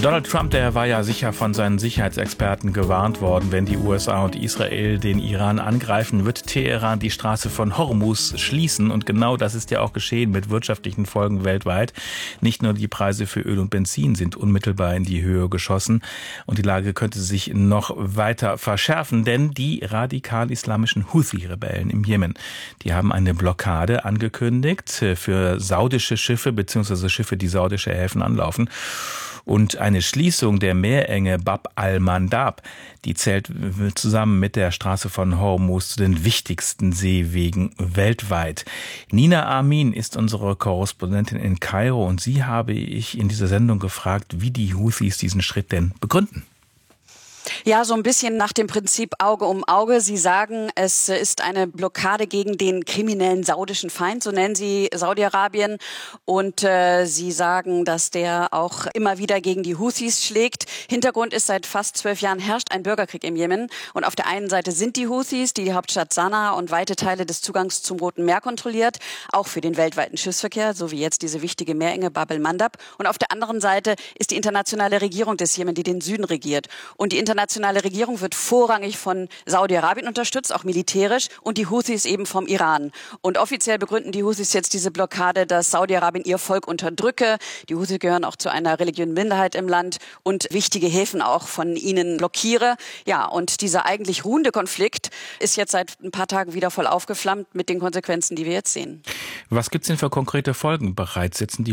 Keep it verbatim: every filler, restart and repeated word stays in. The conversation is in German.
Donald Trump, der war ja sicher von seinen Sicherheitsexperten gewarnt worden, wenn die U S A und Israel den Iran angreifen, wird Teheran die Straße von Hormuz schließen. Und genau das ist ja auch geschehen mit wirtschaftlichen Folgen weltweit. Nicht nur die Preise für Öl und Benzin sind unmittelbar in die Höhe geschossen und die Lage könnte sich noch weiter verschärfen, denn die radikal-islamischen Houthi-Rebellen im Jemen, die haben eine Blockade angekündigt für saudische Schiffe bzw. Schiffe, die saudische Häfen anlaufen. Und eine Schließung der Meerenge Bab al-Mandab, die zählt zusammen mit der Straße von Hormuz zu den wichtigsten Seewegen weltweit. Nina Amin ist unsere Korrespondentin in Kairo und sie habe ich in dieser Sendung gefragt, wie die Houthis diesen Schritt denn begründen. Ja, so ein bisschen nach dem Prinzip Auge um Auge. Sie sagen, es ist eine Blockade gegen den kriminellen saudischen Feind, so nennen sie Saudi-Arabien. Und äh, sie sagen, dass der auch immer wieder gegen die Houthis schlägt. Hintergrund ist, seit fast zwölf Jahren herrscht ein Bürgerkrieg im Jemen. Und auf der einen Seite sind die Houthis, die die Hauptstadt Sanaa und weite Teile des Zugangs zum Roten Meer kontrolliert, auch für den weltweiten Schiffsverkehr, so wie jetzt diese wichtige Meerenge Bab el-Mandab. Und auf der anderen Seite ist die internationale Regierung des Jemen, die den Süden regiert. Und die internationale Die internationale Regierung wird vorrangig von Saudi-Arabien unterstützt, auch militärisch, und die Houthis eben vom Iran. Und offiziell begründen die Houthis jetzt diese Blockade, dass Saudi-Arabien ihr Volk unterdrücke. Die Houthis gehören auch zu einer religiösen Minderheit im Land und wichtige Häfen auch von ihnen blockiere. Ja, und dieser eigentlich ruhende Konflikt ist jetzt seit ein paar Tagen wieder voll aufgeflammt mit den Konsequenzen, die wir jetzt sehen. Was gibt's denn für konkrete Folgen bereits? Setzen die